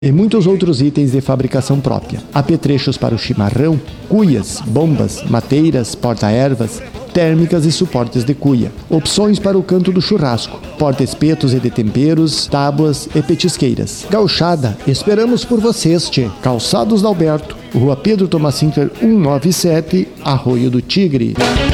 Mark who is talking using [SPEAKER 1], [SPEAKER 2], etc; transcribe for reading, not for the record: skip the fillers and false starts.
[SPEAKER 1] E muitos outros itens de fabricação própria. Apetrechos para o chimarrão, cuias, bombas, mateiras, porta-ervas, térmicas e suportes de cuia. Opções para o canto do churrasco, porta-espetos e de temperos, tábuas e petisqueiras. Gauchada, esperamos por vocês, tchê. Calçados da Alberto, Rua Pedro Thomas Sinclair 197, Arroio do Tigre.